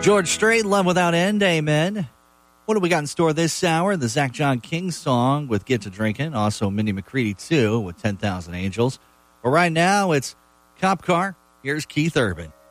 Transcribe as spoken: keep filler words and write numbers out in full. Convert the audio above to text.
George Strait, Love Without End, amen. What do we got in store this hour? The Zach John King song with Get to Drinking. Also, Minnie McCready, too, with ten thousand Angels. But right now, it's Cop Car. Here's Keith Urban.